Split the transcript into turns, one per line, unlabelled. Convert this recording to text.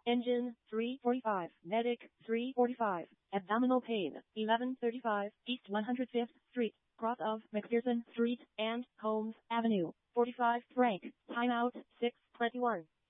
Engine, 3:45. Medic, 3:45. Abdominal pain, 11:35. East 105th Street, cross of McPherson Street and Holmes Avenue, 45 break. Timeout, 6:21.